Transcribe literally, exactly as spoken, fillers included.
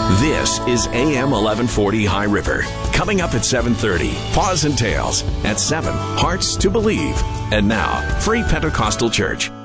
This is A M eleven forty High River. Coming up at seven thirty, Paws and Tales. At seven, Hearts to Believe. And now, Free Pentecostal Church.